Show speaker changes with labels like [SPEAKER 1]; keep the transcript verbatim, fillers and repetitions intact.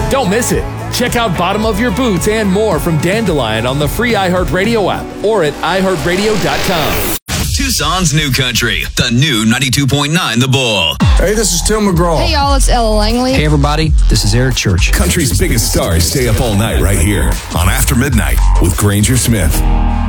[SPEAKER 1] Don't miss it. Check out Bottom of Your Boots and more from Dandelion on the free iHeartRadio app or at i heart radio dot com.
[SPEAKER 2] Tucson's New Country, the new ninety-two point nine The Bull.
[SPEAKER 3] Hey, this is Tim McGraw.
[SPEAKER 4] Hey, y'all, it's Ella Langley.
[SPEAKER 5] Hey, everybody, this is Eric Church.
[SPEAKER 6] Country's biggest stars stay up all night right here on After Midnight with Granger Smith.